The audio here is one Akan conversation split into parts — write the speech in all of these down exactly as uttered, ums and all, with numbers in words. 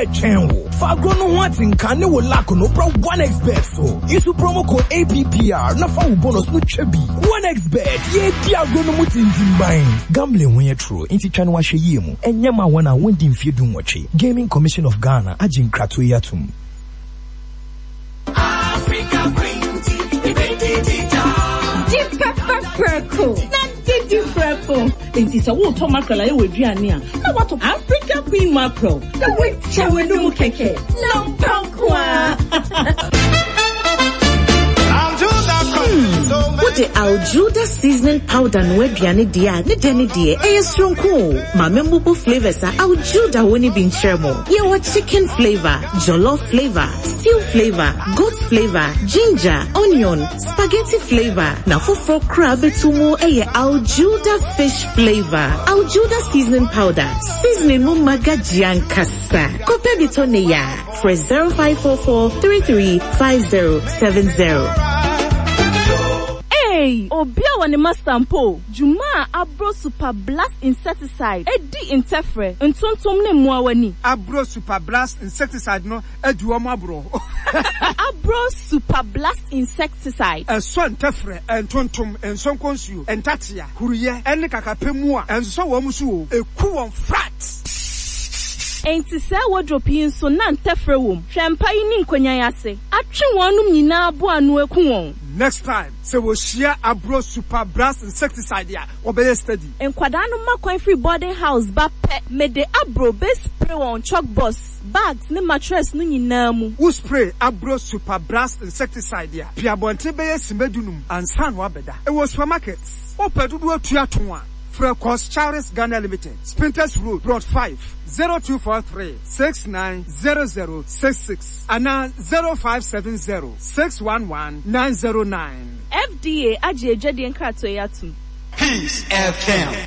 ye chenwo. Fagro no want in kane wo lack no bro one expert so. Use promo code A P P R na fa bonus no chebi. One expert ye di agro no mutin timbain. Gambling when you true inti twa no ahwe ye mu. Enye ma wona wondi mfie dum wache. Gaming Commission of Ghana agin krato yatum. Africa Green Tea. Deep pepper purple. Didi purple. It is a water mackerel I will do ania. Na what of Africa Queen mackerel. The witch I will do keke. No pankwa. What the Aljuda seasoning powder no aduane dia ne deni die e yesronko ma membubu flavors are Aljuda woni bin chermo ye wa chicken flavor, jollof flavor, stew flavor, goat flavor, ginger, onion, spaghetti flavor na fofo crab etumo e ye Aljuda fish flavor. Aljuda seasoning powder seasoning mo magajian kasa kope bitone ya for zero five four four three three five zero seven zero. Hey, Obia wane mastampo, Juma Abro Super Blast Insecticide, Edi Interfere, Ntontom ne Mwawani. Abro Super Blast Insecticide no, Eduom Abro. Abro Super Blast Insecticide. En so Interfere, Ntontom, en son konsu, en tatia, Huruye, en kakapemua, en so wamusu, e kuon frat. Enti se wodropin so na Interfere wom. Hwempa yi ni nkwanya yase. Atwe wonum nyina abo anu eku won. Next time, se wo share Abro Super Blast Insecticide ya, obeye steady. Enkwada no makwan free boarding house ba pe, me de Abro be spray on chalk boss, bags ne mattress no nyina mu. Wo spray Abro Super Blast Insecticide ya, pia bonte beye simedunum, ansan wa beda. E wo supermarkets, o pedudu otua tonwa. Frecos Charles Ghana Limited, Spinters Road, Broad five, zero two four three, six nine zero zero six six, and zero five seven zero, six one one, nine zero nine. F D A aje jadi enkrato yatum. Peace F M.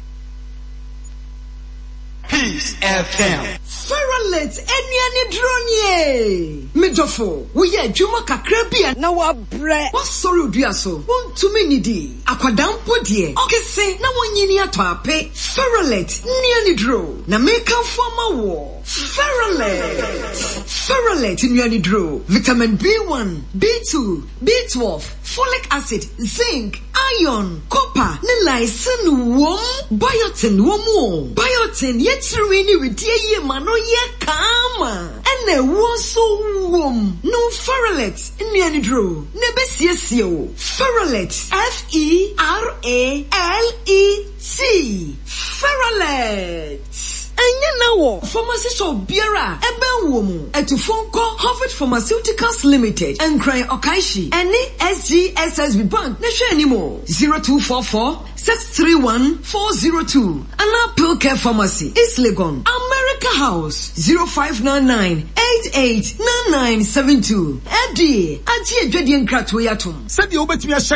Peace F M. Feralet enyani dronye. Mejofo, we ye juma kakrebia na wa bre. What sorry do so? Won to me nidi. Akwadampo die. Okese na wonyini ato ape. Feralet nyani dro. Na meka forma wo. Feralet. Feralet nyani dro. Vitamin B one, B two, B twelve, folic acid, zinc, iron, copper, ne lysine wom, biotin womo. Biotin yetrini with ye mano ye kama. Ene woso wom. No Feralet nyani dro. Nebesie sio. Feralet. F E R A L E T. Feralet. Enya na wo pharmacy shop biara ebe wo mu etufonko Harvard Pharmaceuticals Limited Enkran Okaishi ene S G S S B Bank na hwe animo zero two four four six three one four zero two Ana Pill Care Pharmacy East Legon America House zero five nine nine eight eight nine nine seven two Edi aji edwedi nkrato yatom Said you obetimi